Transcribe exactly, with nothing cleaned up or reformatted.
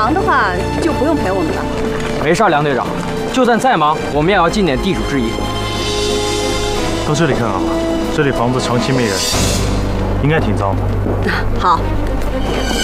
忙的话，就不用陪我们了。 没事，梁队长，就算再忙，我们也要尽点地主之谊。 到这里看好了，这里房子长期没人，应该挺脏的。 好。